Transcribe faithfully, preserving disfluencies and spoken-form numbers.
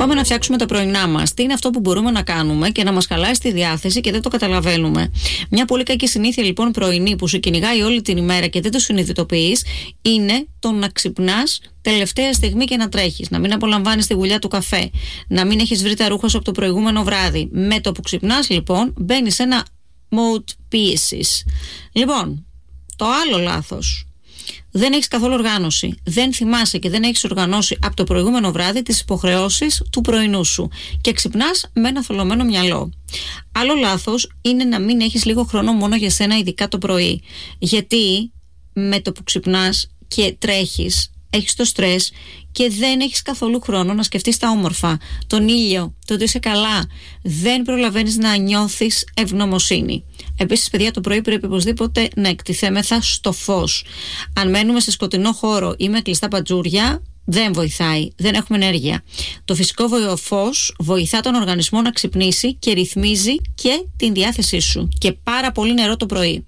Πάμε να φτιάξουμε τα πρωινά μας. Τι είναι αυτό που μπορούμε να κάνουμε και να μας χαλάσει τη διάθεση και δεν το καταλαβαίνουμε. Μια πολύ κακή συνήθεια λοιπόν πρωινή που σου κυνηγάει όλη την ημέρα και δεν το συνειδητοποιείς είναι το να ξυπνάς τελευταία στιγμή και να τρέχεις. Να μην απολαμβάνεις τη γουλιά του καφέ. Να μην έχεις βρει τα ρούχα σου από το προηγούμενο βράδυ. Με το που ξυπνάς λοιπόν μπαίνεις σε ένα mode πίεσης. Λοιπόν, το άλλο λάθος. Δεν έχεις καθόλου οργάνωση. Δεν θυμάσαι και δεν έχεις οργανώσει από το προηγούμενο βράδυ τις υποχρεώσεις του πρωινού σου και ξυπνάς με ένα θολωμένο μυαλό. Άλλο λάθος είναι να μην έχεις λίγο χρόνο μόνο για σένα, ειδικά το πρωί. Γιατί με το που ξυπνάς και τρέχεις, έχεις το στρες και δεν έχεις καθόλου χρόνο να σκεφτείς τα όμορφα, τον ήλιο, το ότι είσαι καλά. Δεν προλαβαίνεις να νιώθεις ευγνωμοσύνη. Επίσης, παιδιά, το πρωί πρέπει οπωσδήποτε να εκτιθέμεθα στο φως. Αν μένουμε σε σκοτεινό χώρο ή με κλειστά παντζούρια, δεν βοηθάει, δεν έχουμε ενέργεια. Το φυσικό φως βοηθά τον οργανισμό να ξυπνήσει και ρυθμίζει και την διάθεσή σου. Και πάρα πολύ νερό το πρωί.